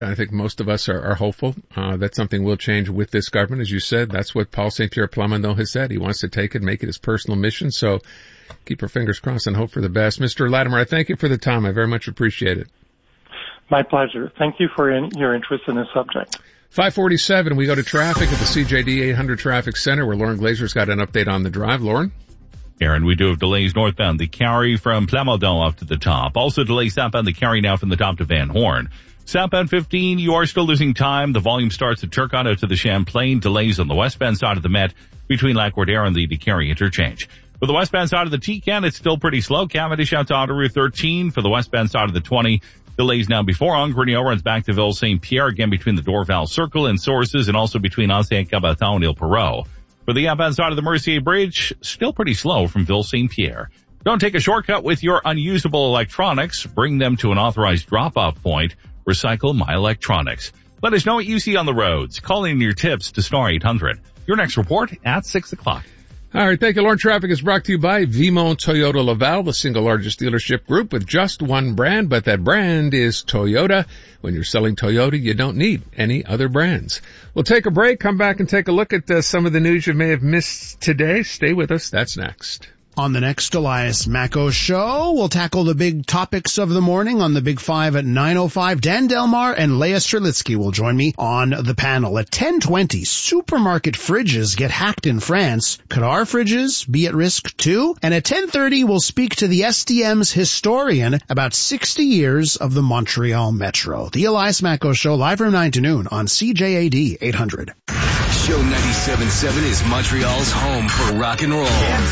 I think most of us are hopeful that something will change with this government. As you said, that's what Paul St. Pierre Plamondon has said. He wants to take it, make it his personal mission. So keep our fingers crossed and hope for the best. Mr. Latimer, I thank you for the time. I very much appreciate it. My pleasure. Thank you for your interest in this subject. 547, we go to traffic at the CJD 800 Traffic Center, where Lauren Glazer's got an update on the drive. Lauren? Aaron, we do have delays northbound the Cary from Plamondon up to the top. Also delays southbound the Cary now from the top to Van Horn. Southbound 15, you are still losing time. The volume starts at Turcotte out to the Champlain. Delays on the westbound side of the Met between Lac-Wardear and the Cary interchange. For the westbound side of the TCAN, it's still pretty slow. Cavendish out to Autoroute 13. For the westbound side of the 20, delays now before Grignon runs back to Ville St. Pierre, again between the Dorval Circle and Sources, and also between Ancien Cabaton and Ile Perrot. For the outbound side of the Mercier Bridge, still pretty slow from Ville St. Pierre. Don't take a shortcut with your unusable electronics. Bring them to an authorized drop-off point. Recycle My Electronics. Let us know what you see on the roads. Call in your tips to star 800. Your next report at 6 o'clock. All right, thank you, Lauren. Traffic is brought to you by Vimont Toyota Laval, the single largest dealership group with just one brand, but that brand is Toyota. When you're selling Toyota, you don't need any other brands. We'll take a break, come back and take a look at some of the news you may have missed today. Stay with us. That's next. On the next Elias Macco Show, we'll tackle the big topics of the morning on the Big Five at 9:05. Dan Delmar and Leah Strelitsky will join me on the panel. At 10:20, supermarket fridges get hacked in France. Could our fridges be at risk too? And at 10:30, we'll speak to the SDM's historian about 60 years of the Montreal Metro. The Elias Macco Show, live from 9 to noon on CJAD 800. Show 97.7 is Montreal's home for rock and roll.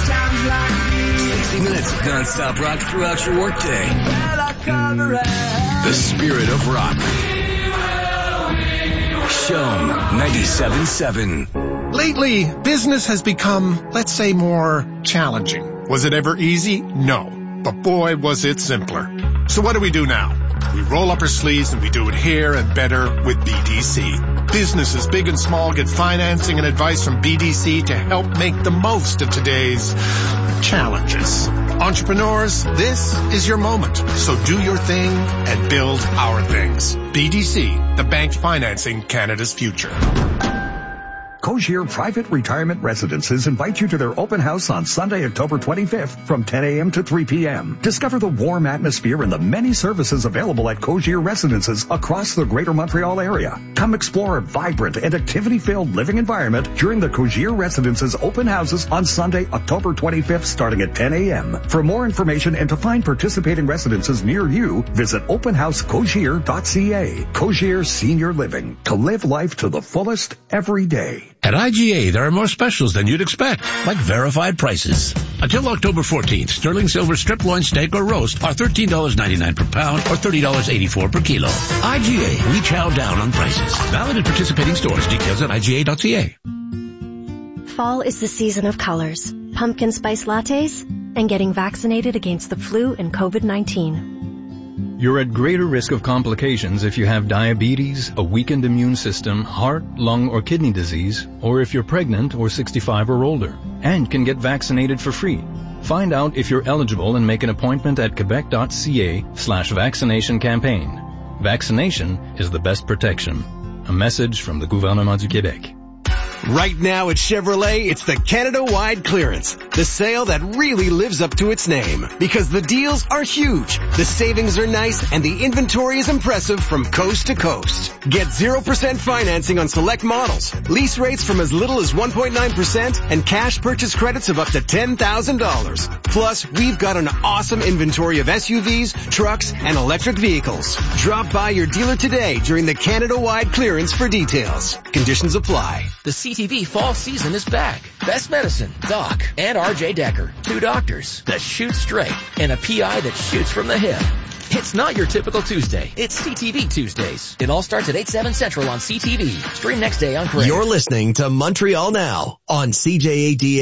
60 minutes of non-stop rock throughout your workday. The spirit of rock. Show 97.7. Lately, business has become, let's say, more challenging. Was it ever easy? No. But boy, was it simpler. So what do we do now? We roll up our sleeves and we do it here and better with BDC. Businesses big and small get financing and advice from BDC to help make the most of today's challenges. Entrepreneurs, this is your moment. So do your thing and build our things. BDC, the bank financing Canada's future. Cogir Private Retirement Residences invite you to their open house on Sunday, October 25th from 10 a.m. to 3 p.m. Discover the warm atmosphere and the many services available at Cogir Residences across the Greater Montreal area. Come explore a vibrant and activity-filled living environment during the Cogir Residences open houses on Sunday, October 25th starting at 10 a.m. For more information and to find participating residences near you, visit openhousecogir.ca. Cogir Senior Living. To live life to the fullest every day. At IGA, there are more specials than you'd expect, like verified prices. Until October 14th, sterling silver strip loin steak or roast are $13.99 per pound or $30.84 per kilo. IGA, we chow down on prices. Valid at participating stores. Details at IGA.ca. Fall is the season of colors, pumpkin spice lattes, and getting vaccinated against the flu and COVID-19. You're at greater risk of complications if you have diabetes, a weakened immune system, heart, lung, or kidney disease, or if you're pregnant or 65 or older, and can get vaccinated for free. Find out if you're eligible and make an appointment at quebec.ca/vaccination campaign. Vaccination is the best protection. A message from the Gouvernement du Québec. Right now at Chevrolet, it's the Canada-wide clearance. The sale that really lives up to its name. Because the deals are huge, the savings are nice, and the inventory is impressive from coast to coast. Get 0% financing on select models, lease rates from as little as 1.9%, and cash purchase credits of up to $10,000. Plus, we've got an awesome inventory of SUVs, trucks, and electric vehicles. Drop by your dealer today during the Canada-wide clearance for details. Conditions apply. The CTV fall season is back. Best Medicine, Doc, and RJ Decker. Two doctors that shoot straight and a PI that shoots from the hip. It's not your typical Tuesday. It's CTV Tuesdays. It all starts at 8/7 Central on CTV. Stream next day on Crave. You're listening to Montreal Now on CJAD